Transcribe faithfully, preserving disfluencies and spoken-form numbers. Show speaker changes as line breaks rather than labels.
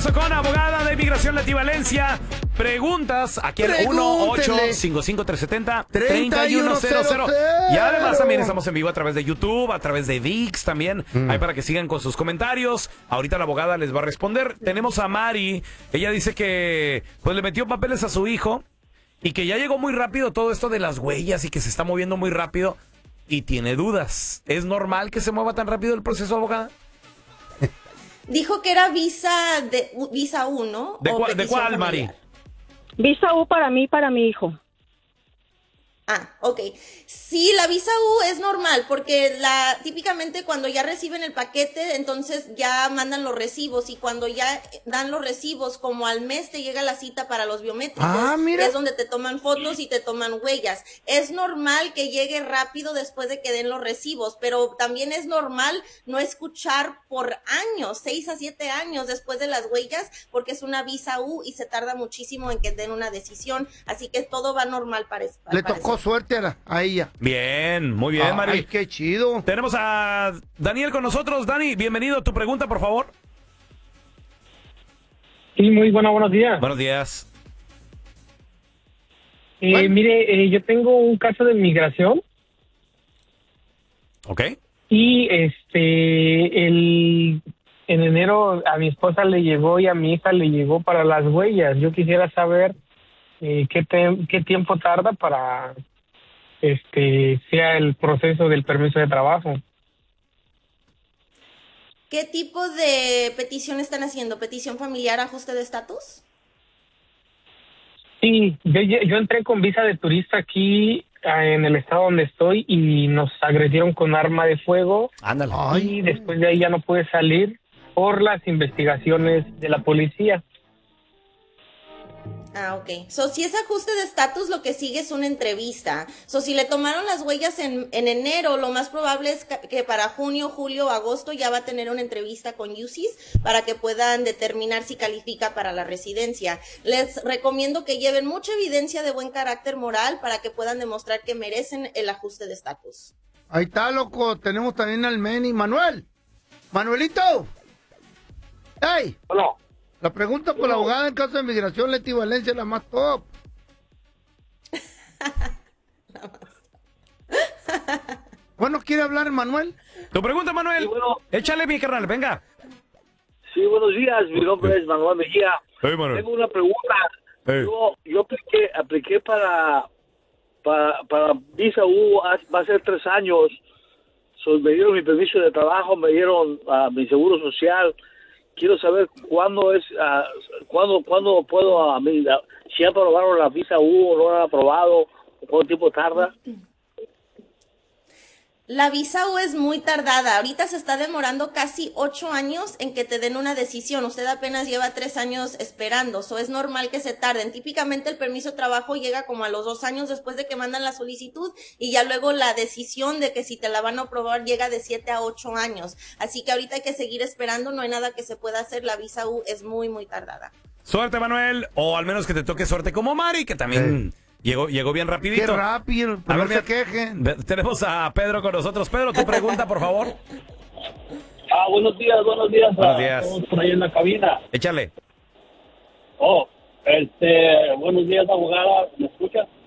regreso con abogada de inmigración Leti Valencia. Preguntas aquí al uno ocho cinco cinco tres siete cero tres uno cero cero. Y además también estamos en vivo a través de YouTube, a través de ViX también. Mm. Ahí para que sigan con sus comentarios. Ahorita la abogada les va a responder. Tenemos a Mari. Ella dice que pues le metió papeles a su hijo y que ya llegó muy rápido todo esto de las huellas y que se está moviendo muy rápido y tiene dudas. ¿Es normal que se mueva tan rápido el proceso, abogada?
Dijo que era visa de visa U, ¿no?
¿De, cua, ¿de cuál, Mari?
Visa U para mí y para mi hijo.
Ah, ok. Sí, la visa U es normal porque la típicamente cuando ya reciben el paquete, entonces ya mandan los recibos y cuando ya dan los recibos, como al mes te llega la cita para los biométricos,
ah, mira.
es donde te toman fotos y te toman huellas. Es normal que llegue rápido después de que den los recibos, pero también es normal no escuchar por años, seis a siete años después de las huellas, porque es una visa U y se tarda muchísimo en que den una decisión, así que todo va normal para, para
Le tocó
eso.
Suerte a, la, a ella.
Bien, muy bien, Mari.
Ay, qué chido.
Tenemos a Daniel con nosotros. Dani, bienvenido. Tu pregunta, por favor.
Sí, muy buena, buenos días.
Buenos días.
Eh,
bueno.
Mire, eh, yo tengo un caso de migración.
Ok.
Y este, el, en enero a mi esposa le llegó y a mi hija le llegó para las huellas. Yo quisiera saber eh, qué, te, qué tiempo tarda para este sea el proceso del permiso de trabajo.
¿Qué tipo de petición están haciendo? ¿Petición familiar, ajuste de estatus?
Sí, yo, yo entré con visa de turista aquí en el estado donde estoy y nos agredieron con arma de fuego.
Ándale.
Y después de ahí ya no pude salir por las investigaciones de la policía.
Ah, ok. So, si es ajuste de estatus, lo que sigue es una entrevista. So, si le tomaron las huellas en, en enero, lo más probable es que para junio, julio, agosto ya va a tener una entrevista con U C I S para que puedan determinar si califica para la residencia. Les recomiendo que lleven mucha evidencia de buen carácter moral para que puedan demostrar que merecen el ajuste de estatus.
Ahí está, loco. Tenemos también al Meni. Manuel. Manuelito. ¡Ey!
Hola.
La pregunta por la abogada en caso de migración, Leti Valencia, la más top. Bueno, ¿quiere hablar, Manuel?
Tu pregunta, Manuel.
Sí, bueno.
Échale, mi carnal, venga.
Sí, buenos días. Mi nombre es Manuel Mejía.
Hey, Manuel.
Tengo una pregunta.
Hey.
Yo, yo apliqué, apliqué para, para, para visa U, va a ser tres años. So, me dieron mi permiso de trabajo, me dieron uh, mi seguro social. Quiero saber cuándo es, uh, cuándo, cuándo puedo, uh, mi, uh, si ya aprobaron la visa U o no la han aprobado, cuánto tiempo tarda.
La visa U es muy tardada. Ahorita se está demorando casi ocho años en que te den una decisión. Usted apenas lleva tres años esperando. So es normal que se tarden. Típicamente el permiso de trabajo llega como a los dos años después de que mandan la solicitud y ya luego la decisión de que si te la van a aprobar llega de siete a ocho años. Así que ahorita hay que seguir esperando. No hay nada que se pueda hacer. La visa U es muy, muy tardada.
Suerte, Manuel. O al menos que te toque suerte como Mari, que también... Sí. Llegó, llegó bien rapidito.
Qué rápido,
a
no
ver,
se quejen.
Tenemos a Pedro con nosotros. Pedro, tu pregunta, por favor.
Ah, buenos días, buenos días.
Buenos días.
Estamos por ahí en la cabina.
Échale.
Oh, este, buenos días, abogada. ¿Me escuchas?